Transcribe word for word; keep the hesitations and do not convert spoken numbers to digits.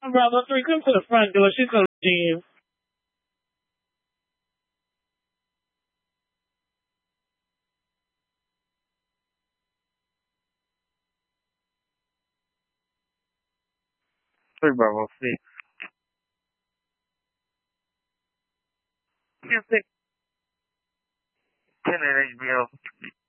Bravo three, come to the front door. She's gonna see you. Three Bravo six. Ten six. Ten at H B O.